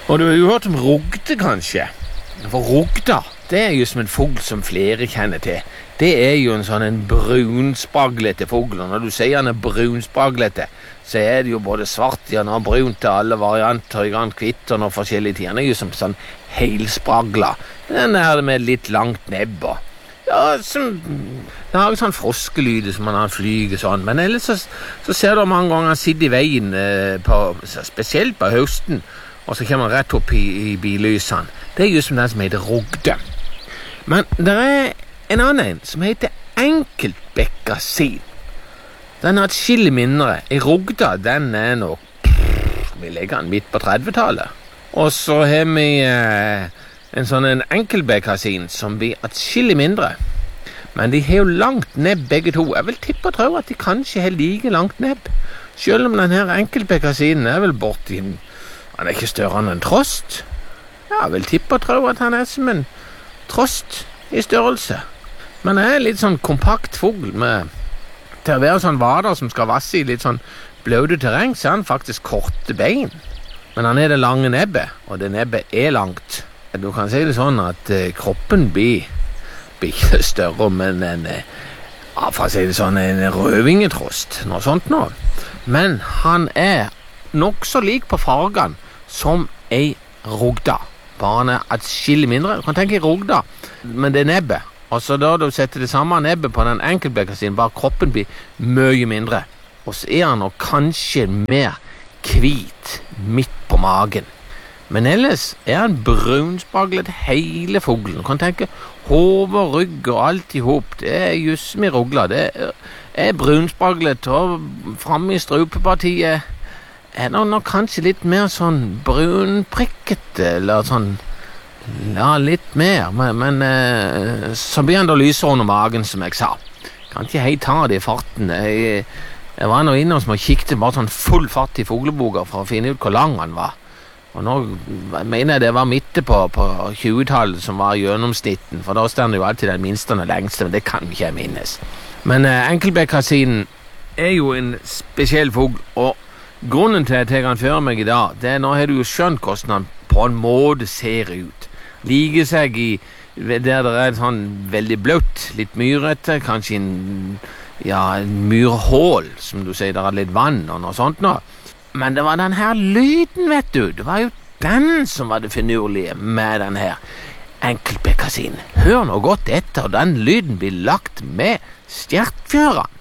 Og du har jo hørt om rogde, kanskje? For rogda, det er jo som en fugl som flere kjenner til. Det er jo en brunspraglete fugl, og når du sier han er brunspraglete, så er det jo både svart og brunt til alle varianter, grann kvitt og noe forskjellige ting. Han er jo som sånn helspragla. Den er med litt langt nebb og ja, det har jo sånn froskelyde som han flyger sånn, men ellers så ser du mange ganger han sitter i veien, spesielt på høsten, og så kommer han rett opp i billysene. Det er jo som den som heter rogde. Men det er en annen som heter enkeltbekkasin. Den har et skille mindre. I rogda, den er nok, vi legger den midt på 30-tallet. Og så har vi en sånn enkeltbekkasin som blir et skille mindre. Men de har jo langt nebb begge to. Jeg vil tippe og tro at de kanskje har like langt nebb. Selv om denne enkeltbekkasinen er vel borti, han er ikke større enn en trost. Ja, jeg vil tippe og tro at han er som en trost i størrelse. Men han er litt sånn kompakt fugl med, til å være sånn vader som skal vasse i litt sånn bløde terreng, så er han faktisk korte bein. Men han er det lange nebbet, og det nebbet er langt. Du kan si det sånn at kroppen blir ikke større, men for å si det sånn, en rødvingetrost, noe sånt nå. Men han er nok så lik på fargen som ei rogda. Bare han er et skille mindre. Du kan tenke i rogda, men det er nebbet. Og så da du setter det samme nebbet på den enkeltbekkasinen, bare kroppen blir mye mindre. Og så er han nok kanskje mer hvit midt på magen. Men ellers er han brunspraglet hele fuglen. Du kan tenke hode, rygg og alt i hop. Det er just med rogla. Det er brunspraglet, og fremme i strupepartiet er det nok kanskje litt mer sånn brunprikkete, eller sånn, ja, litt mer. Men så blir han da lyser under magen, som jeg sa. Kan ikke helt ta det i farten. Jeg var nå inne og kikket bare sånn full fart i fugleboka for å finne ut hvor lang han var. Og nå mener jeg det var midte på 20-tallet som var gjennomsnitten, for da stod jo alltid den minste og den lengste, men det kan ikke jeg minnes. Men enkeltbekkasinen er jo en spesiell fugl, og grunnen til at jeg kan føre meg i dag, det er nå har du jo skjønt hvordan han på en måte ser ut. Liker seg i der det er sånn veldig bløtt, litt myrete, kanskje en myrhål, som du sier, der er litt vann og noe sånt nå. Men det var den her lyden, vet du. Det var jo den som var det finurlige med den her enkeltbekkasinen. Hør nå godt etter, den lyden blir lagt med stjertfjøra.